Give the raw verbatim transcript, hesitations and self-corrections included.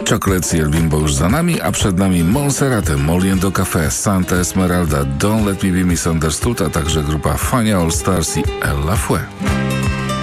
Chocolates i El Bimbo już za nami, a przed nami Monserrate, Moliendo Café, Santa Esmeralda, Don't Let Me Be Misunderstood, a także grupa Fania All Stars i Ella Fue.